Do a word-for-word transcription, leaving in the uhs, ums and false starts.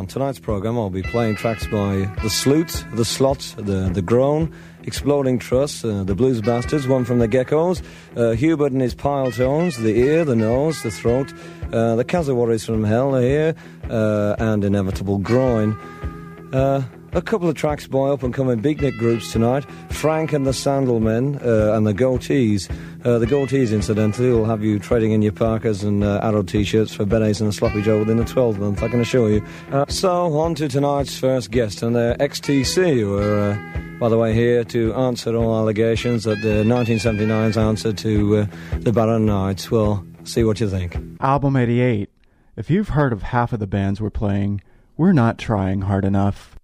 on tonight's programme I'll be playing tracks by The Sloot, The Slot, The, the Groan, Exploding Truss, uh, The Blues Bastards, one from the Geckos, uh, Hubert and his Pile Tones, The Ear, The Nose, The Throat, uh, The Cazawaris from Hell here, uh, and Inevitable Groin. Uh, a couple of tracks by up-and-coming beatnik groups tonight, Frank and the Sandalmen uh, and the Goatees. Uh, the Goatees, incidentally, will have you trading in your Parkers and uh, Arrow T-shirts for Berets and a Sloppy Joe within a twelfth month, I can assure you. Uh, so, on to tonight's first guest, and they're X T C, who are, uh, by the way, here to answer all allegations that the nineteen seventy-nine's answer to uh, the Barron Knights. Well, see what you think. Album eighty-eight. If you've heard of half of the bands we're playing, we're not trying hard enough.